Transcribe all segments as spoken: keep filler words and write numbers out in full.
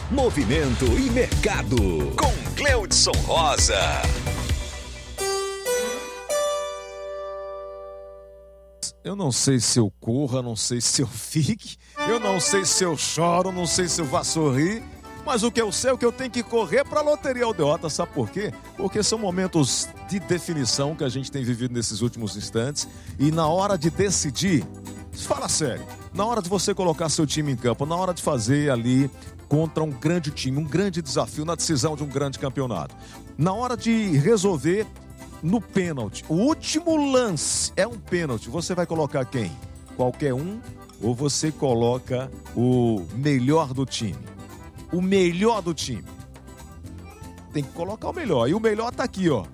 Movimento e mercado com Cleudson Rosa. Eu não sei se eu corra, não sei se eu fique, eu não sei se eu choro, não sei se eu vá sorrir, mas o que eu sei é que eu tenho que correr para a Loteria Aldeota, sabe por quê? Porque são momentos de definição que a gente tem vivido nesses últimos instantes e na hora de decidir, fala sério, na hora de você colocar seu time em campo, na hora de fazer ali contra um grande time, um grande desafio na decisão de um grande campeonato, na hora de resolver no pênalti, o último lance é um pênalti, você vai colocar quem? Qualquer um ou você coloca o melhor do time? O melhor do time. Tem que colocar o melhor. E o melhor tá aqui, ó.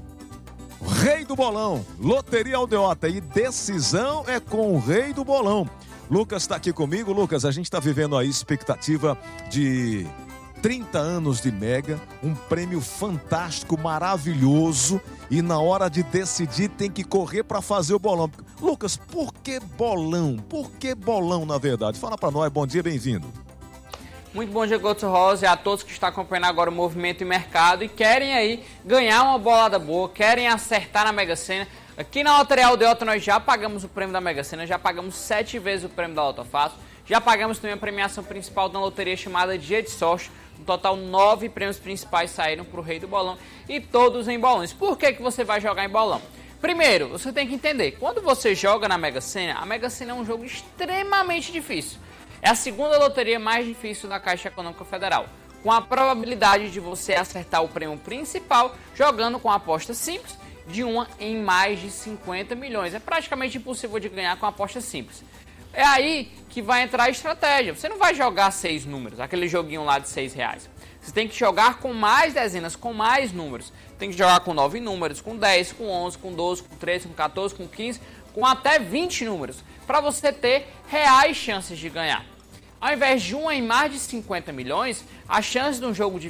O rei do bolão. Loteria Aldeota. E decisão é com o rei do bolão. Lucas está aqui comigo. Lucas, a gente está vivendo aí expectativa de trinta anos de Mega. Um prêmio fantástico, maravilhoso. E na hora de decidir tem que correr para fazer o bolão. Lucas, por que bolão? Por que bolão, na verdade? Fala para nós. Bom dia, bem-vindo. Muito bom dia, Cleudson Rosa, e a todos que estão acompanhando agora o Movimento e Mercado e querem aí ganhar uma bolada boa, querem acertar na Mega Sena. Aqui na Loteria Aldeota nós já pagamos o prêmio da Mega Sena, já pagamos sete vezes o prêmio da Loto Fácil, já pagamos também a premiação principal da loteria chamada Dia de Sorte. No total, nove prêmios principais saíram para o Rei do Bolão e todos em bolões. Por que que você vai jogar em bolão? Primeiro, você tem que entender, quando você joga na Mega Sena, a Mega Sena é um jogo extremamente difícil. É a segunda loteria mais difícil da Caixa Econômica Federal, com a probabilidade de você acertar o prêmio principal jogando com aposta simples de uma em mais de cinquenta milhões. É praticamente impossível de ganhar com aposta simples. É aí que vai entrar a estratégia. Você não vai jogar seis números, aquele joguinho lá de seis reais. Você tem que jogar com mais dezenas, com mais números. Tem que jogar com nove números, com dez, com onze, com doze, com treze, com quatorze, com quinze, com até vinte números, para você ter reais chances de ganhar. Ao invés de uma em mais de cinquenta milhões, a chance de um jogo de